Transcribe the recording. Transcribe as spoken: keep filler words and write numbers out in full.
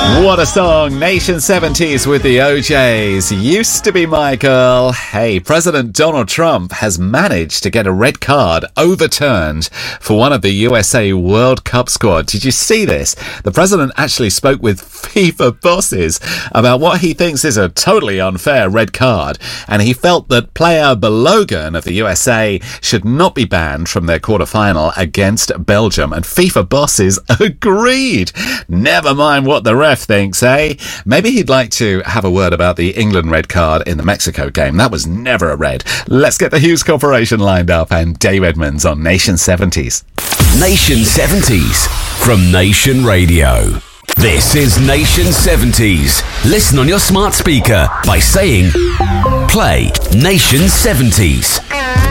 What a song, Nation seventies with the O Js. Used to be my girl. Hey, President Donald Trump has managed to get a red card overturned for one of the U S A World Cup squad. Did you see this? The president actually spoke with FIFA bosses about what he thinks is a totally unfair red card, and he felt that player Balogun of the U S A should not be banned from their quarterfinal against Belgium, and FIFA bosses agreed. Never mind what the ref thinks, eh? Maybe he'd like to have a word about the England red card in the Mexico game. That was never a red. Let's get the Hughes Corporation lined up and Dave Edmonds on Nation seventies. Nation seventies from Nation Radio. This is Nation seventies. Listen on your smart speaker by saying, play Nation seventies.